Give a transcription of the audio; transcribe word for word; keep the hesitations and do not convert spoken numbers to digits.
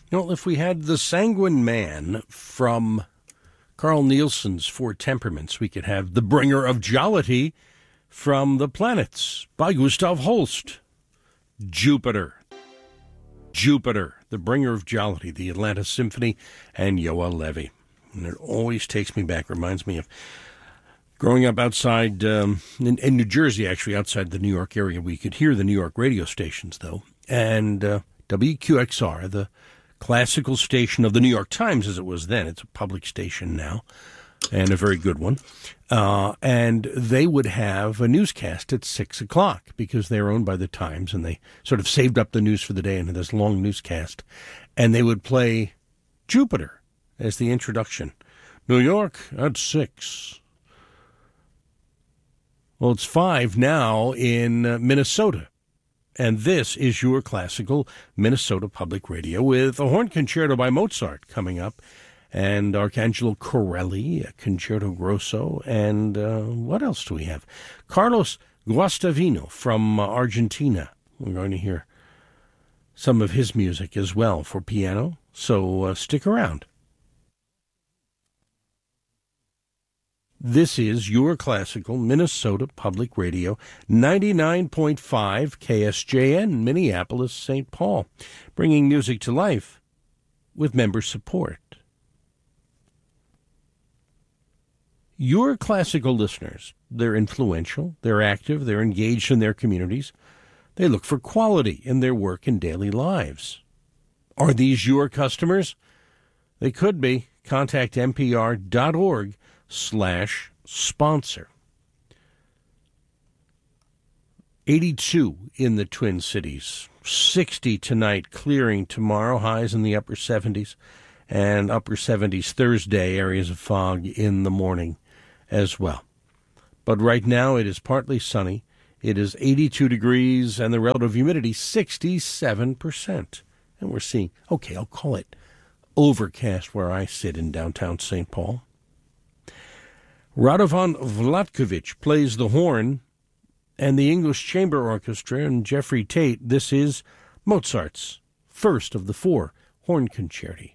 Well, if we had the Sanguine Man from Carl Nielsen's Four Temperaments, we could have The Bringer of Jollity from The Planets by Gustav Holst. Jupiter. Jupiter, The Bringer of Jollity, the Atlanta Symphony, and Yoa Levy. And it always takes me back, reminds me of growing up outside, um, in, in New Jersey, actually, outside the New York area. We could hear the New York radio stations, though. And uh, W Q X R, the classical station of the New York Times, as it was then. It's a public station now, and a very good one. Uh, and they would have a newscast at six o'clock because they're owned by the Times, and they sort of saved up the news for the day into this long newscast. And they would play Jupiter as the introduction. New York at six. Well, it's five now in uh, Minnesota. And this is your classical Minnesota Public Radio with a horn concerto by Mozart coming up, and Arcangelo Corelli, a concerto grosso, and uh, what else do we have? Carlos Guastavino from uh, Argentina. We're going to hear some of his music as well for piano, so uh, stick around. This is your classical Minnesota Public Radio, ninety-nine point five K S J N, Minneapolis, Saint Paul, bringing music to life with member support. Your classical listeners, they're influential, they're active, they're engaged in their communities. They look for quality in their work and daily lives. Are these your customers? They could be. Contact N P R dot org slash sponsor. eighty-two in the Twin Cities, sixty tonight, clearing tomorrow, highs in the upper seventies, and upper seventies Thursday, areas of fog in the morning as well. But right now it is partly sunny. It is eighty-two degrees, and the relative humidity sixty-seven percent. And we're seeing, okay, I'll call it overcast where I sit in downtown Saint Paul. Radovan Vlatkovich plays the horn, and the English Chamber Orchestra and Jeffrey Tate. This is Mozart's first of the four horn concerti.